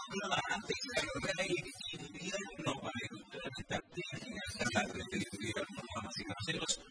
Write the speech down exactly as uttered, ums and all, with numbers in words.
relajante y la carrera y vida no vale. Ustedes están bien, la red del gobierno, vamos a